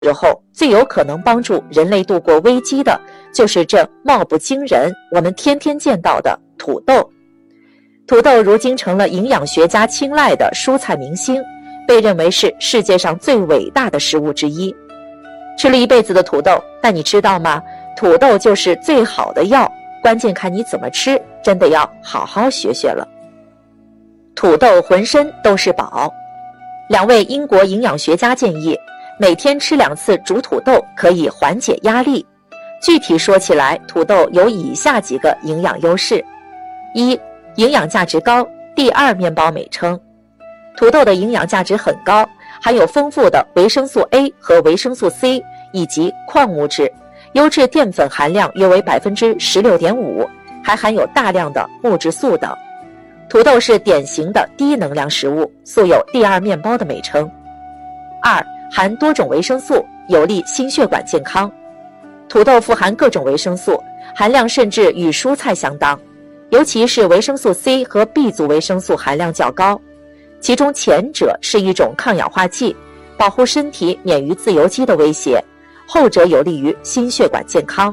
时候最有可能帮助人类度过危机的，就是这貌不惊人、我们天天见到的土豆。土豆如今成了营养学家青睐的蔬菜明星，被认为是世界上最伟大的食物之一。吃了一辈子的土豆，但你知道吗？土豆就是最好的药，关键看你怎么吃，真的要好好学学了。土豆浑身都是宝。2位英国营养学家建议，每天吃2次煮土豆可以缓解压力。具体说起来，土豆有以下几个营养优势：一、营养价值高，第2面包美称。土豆的营养价值很高，含有丰富的维生素 A 和维生素 C 以及矿物质，优质淀粉含量约为 16.5%， 还含有大量的木质素等。土豆是典型的低能量食物，素有第2面包的美称。2、含多种维生素，有利心血管健康。土豆富含各种维生素，含量甚至与蔬菜相当，尤其是维生素 C 和 B 族维生素含量较高。其中前者是一种抗氧化剂，保护身体免于自由基的威胁，后者有利于心血管健康。